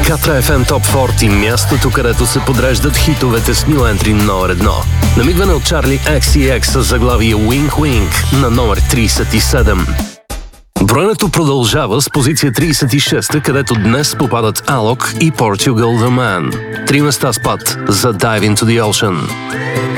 Катра FM Top 40, мястото, където се подреждат хитовете с New Entry номер 1. Намигване от Charli XCX с заглавие Wink Wink на номер 37. Броенето продължава с позиция 36, където днес попадат Alok и Portugal The Man. 3 места спад за Dive Into The Ocean.